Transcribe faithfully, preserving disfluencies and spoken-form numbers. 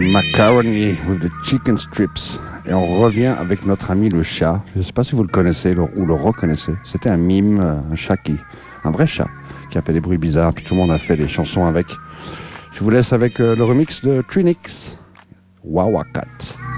Macaroni with the chicken strips. Et on revient avec notre ami le chat. Je ne sais pas si vous le connaissez ou le reconnaissez. C'était un mime, un chat qui, un vrai chat, qui a fait des bruits bizarres. Puis tout le monde a fait des chansons avec. Je vous laisse avec le remix de Trinix, Wawa Cat.